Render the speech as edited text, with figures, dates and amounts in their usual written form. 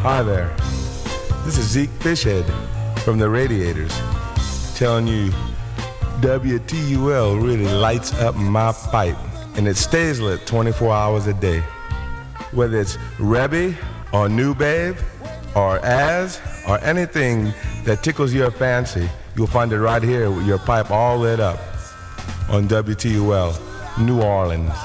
Hi there. This is Zeke Fishhead from the Radiators telling you WTUL really lights up my pipe, and it stays lit 24 hours a day. Whether it's Rebby or New Babe or Az or anything that tickles your fancy, you'll find it right here with your pipe all lit up on WTUL, New Orleans.